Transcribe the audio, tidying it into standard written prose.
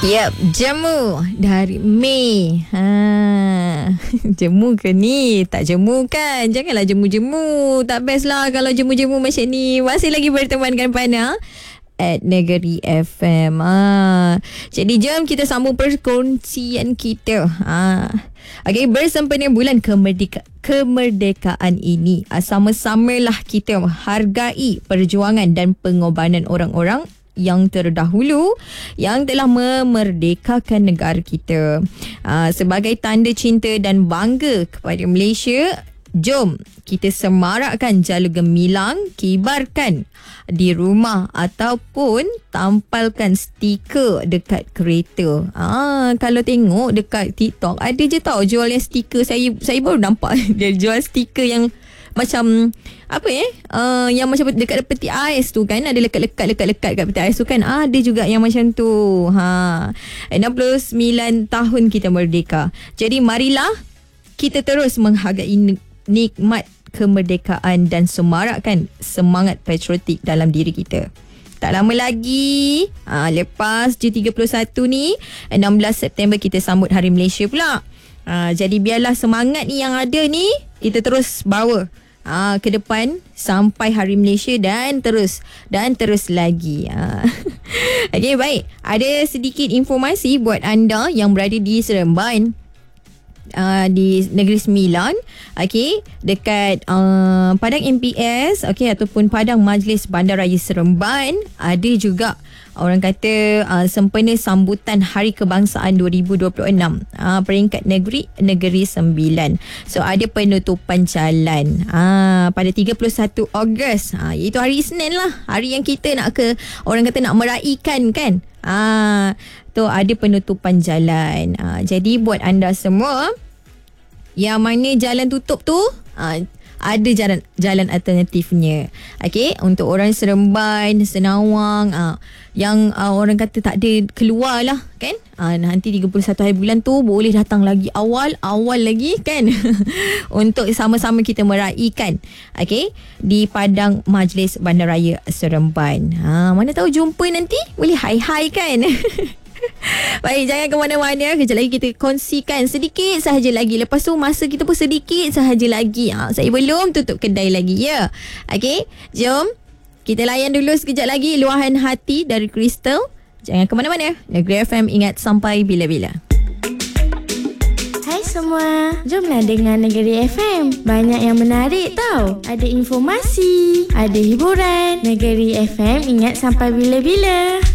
Yep, jemu dari Mei. Jemu ke ni? Tak jemu kan? Janganlah jemu-jemu. Tak best lah kalau jemu-jemu macam ni. Masih lagi bertemankan Pana at Negeri FM. Jadi jom kita sambung perkongsian kita. Okay, bersempena bulan kemerdekaan ini, sama-samalah kita menghargai perjuangan dan pengorbanan orang-orang yang terdahulu yang telah memerdekakan negara kita. Sebagai tanda cinta dan bangga kepada Malaysia, jom kita semarakkan jala gemilang, kibarkan di rumah ataupun tampalkan stiker dekat kereta. Kalau tengok dekat TikTok, ada je tau jual yang stiker. Saya baru nampak dia jual stiker yang macam yang macam dekat peti ais tu kan, ada lekat kat peti ais tu kan, ada juga yang macam tu. 69 tahun kita merdeka. Jadi marilah kita terus menghargai nikmat kemerdekaan dan semarakkan semangat patriotik dalam diri kita. Tak lama lagi, lepas G31 ni, 16 September kita sambut Hari Malaysia pula. Jadi biarlah semangat ni yang ada ni kita terus bawa ke depan sampai Hari Malaysia dan terus lagi. Okey, baik. Ada sedikit informasi buat anda yang berada di Seremban, di Negeri Sembilan, okey, dekat Padang MPS, okey, ataupun Padang Majlis Bandaraya Seremban. Ada juga orang kata sempena sambutan Hari Kebangsaan 2026, peringkat Negeri Sembilan. So ada penutupan jalan pada 31 Ogos, iaitu hari Isnin lah, hari yang kita nak orang kata nak meraihkan kan. Tu ada penutupan jalan. Jadi buat anda semua yang mana jalan tutup tu, ada jalan alternatifnya. Okey, untuk orang Seremban, Senawang, yang orang kata tak ada keluar lah kan, nanti 31 hari bulan tu boleh datang lagi awal lagi kan untuk sama-sama kita meraihkan, okey, di Padang Majlis Bandaraya Seremban. Mana tahu jumpa nanti, boleh hai-hai kan. Baik, jangan ke mana-mana. Kejap lagi kita kongsikan sedikit sahaja lagi. Lepas tu masa kita pun sedikit sahaja lagi. Saya belum tutup kedai lagi ya. Okey, jom kita layan dulu sekejap lagi luahan hati dari Crystal. Jangan ke mana-mana. Negeri FM, ingat sampai bila-bila. Hai semua, jomlah dengar Negeri FM. Banyak yang menarik tau. Ada informasi, ada hiburan. Negeri FM, ingat sampai bila-bila.